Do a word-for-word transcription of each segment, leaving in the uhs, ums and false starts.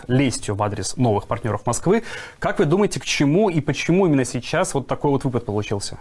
лестью в адрес новых партнеров Москвы. Как вы думаете, к чему и почему именно сейчас вот такой вот выпад получился?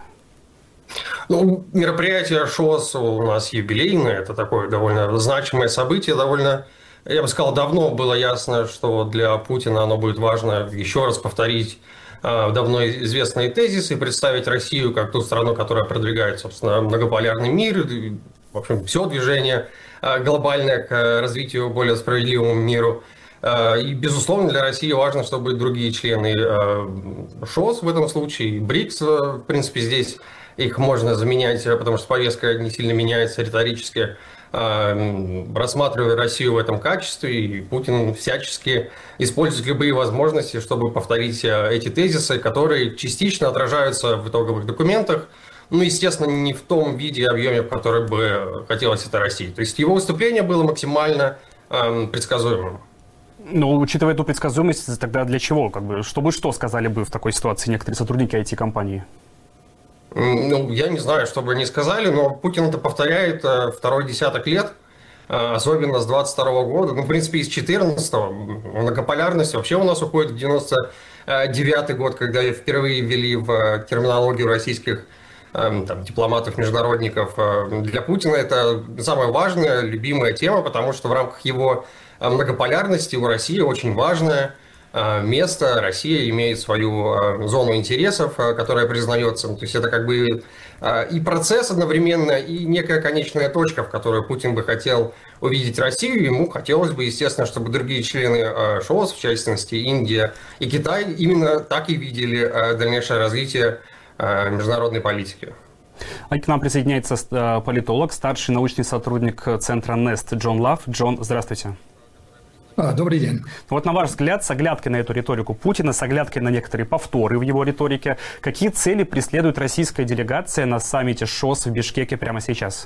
Ну, мероприятие ШОС у нас юбилейное, это такое довольно значимое событие, довольно, я бы сказал, давно было ясно, что для Путина оно будет важно еще раз повторить давно известные тезисы и представить Россию как ту страну, которая продвигает, собственно, многополярный мир, в общем, все движение глобальное к развитию более справедливому миру. И, безусловно, для России важно, чтобы другие члены ШОС в этом случае, БРИКС, в принципе, здесь их можно заменять, потому что повестка не сильно меняется риторически, рассматривая Россию в этом качестве, и Путин всячески использует любые возможности, чтобы повторить эти тезисы, которые частично отражаются в итоговых документах, ну, естественно, не в том виде и объеме, в который бы хотелось это России. То есть его выступление было максимально э, предсказуемым. Ну, учитывая эту предсказуемость, тогда для чего? Как бы, чтобы что сказали бы в такой ситуации некоторые сотрудники ай ти-компании? Ну, я не знаю, что бы они сказали, но Путин это повторяет второй десяток лет, особенно с двадцать второго года, ну, в принципе, из четырнадцатого. Многополярность вообще у нас уходит в девяносто девятый год, когда впервые ввели в терминологию российских там, дипломатов, международников. Для Путина это самая важная, любимая тема, потому что в рамках его многополярности у России очень важная место. Россия имеет свою зону интересов, которая признается. То есть это как бы и процесс одновременно, и некая конечная точка, в которой Путин бы хотел увидеть Россию. Ему хотелось бы, естественно, чтобы другие члены ШОС, в частности Индия и Китай, именно так и видели дальнейшее развитие международной политики. А к нам присоединяется политолог, старший научный сотрудник центра Нест Джон Лав. Джон, здравствуйте. Добрый день. Вот на ваш взгляд, с оглядкой на эту риторику Путина, с оглядкой на некоторые повторы в его риторике, какие цели преследует российская делегация на саммите ШОС в Бишкеке прямо сейчас?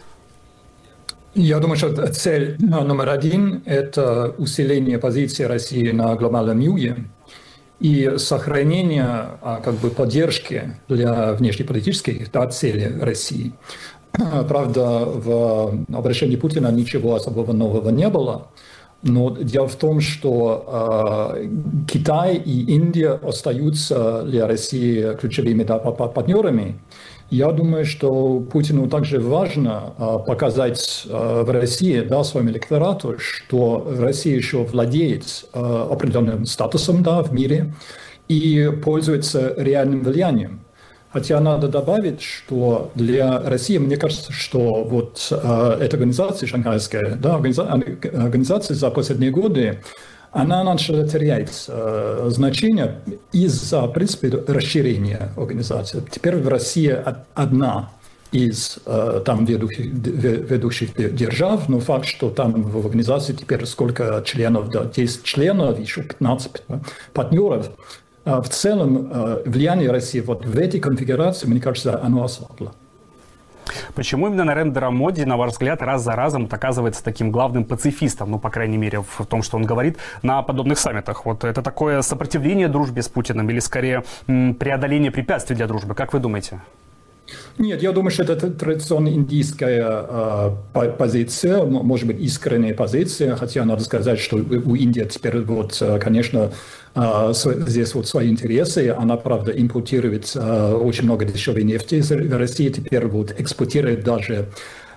Я думаю, что цель номер один – это усиление позиции России на глобальном юге и сохранение как бы, поддержки для внешнеполитических да, целей России. Правда, в обращении Путина ничего особого нового не было. Но дело в том, что э, Китай и Индия остаются для России ключевыми да, партнерами. Я думаю, что Путину также важно э, показать э, в России, да, своему электорату, что Россия еще владеет э, определенным статусом да, в мире и пользуется реальным влиянием. Хотя надо добавить, что для России, мне кажется, что вот э, эта организация шанхайская, да, организация, организация за последние годы, она начала терять э, значение из-за, в принципе, расширения организации. Теперь Россия одна из э, там ведущих, ведущих держав, но факт, что там в организации теперь сколько членов, да, десять членов, еще пятнадцать партнеров. В целом, влияние России вот в этой конфигурации, мне кажется, оно ослабло. Почему именно Нарендра Моди, на ваш взгляд, раз за разом оказывается таким главным пацифистом, ну, по крайней мере, в том, что он говорит на подобных саммитах? Вот это такое сопротивление дружбе с Путиным или, скорее, преодоление препятствий для дружбы? Как вы думаете? Нет, я думаю, что это традиционная индийская э, позиция, может быть, искренняя позиция, хотя надо сказать, что у Индии теперь, вот, конечно, э, здесь вот свои интересы, она, правда, импортирует э, очень много дешевой нефти из России, теперь вот экспортирует даже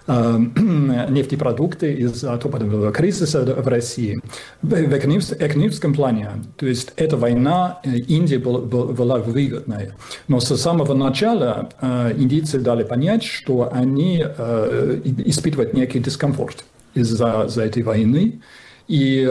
нефтепродукты из топливного кризиса в России. В экономическом плане, то есть эта война Индии была выгодная. Но с самого начала индийцы дали понять, что они испытывают некий дискомфорт из-за этой войны. И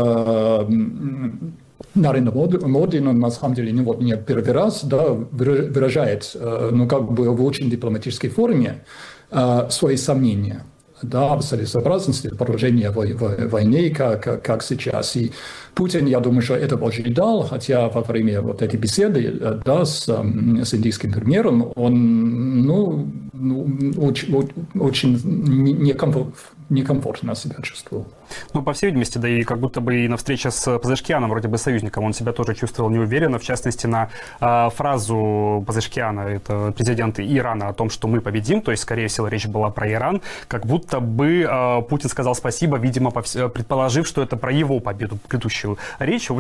Нарендра Моди, ну, на самом деле, не, вот, не первый раз да, выражает ну, как бы в очень дипломатической форме свои сомнения, да, в целесообразности продолжения войны, как, как сейчас. И Путин, я думаю, что этого ожидал, хотя во время вот этой беседы да, с, с индийским премьером он ну, ну, очень, очень некомфортно, некомфортно себя чувствовал. Ну, по всей видимости, да и как будто бы и на встрече с Пазешкианом, вроде бы союзником, он себя тоже чувствовал неуверенно. В частности, на э, фразу Пазешкиана, это президента Ирана, о том, что мы победим, то есть, скорее всего, речь была про Иран, как будто бы э, Путин сказал спасибо, видимо, предположив, что это про его победу, предыдущую речь.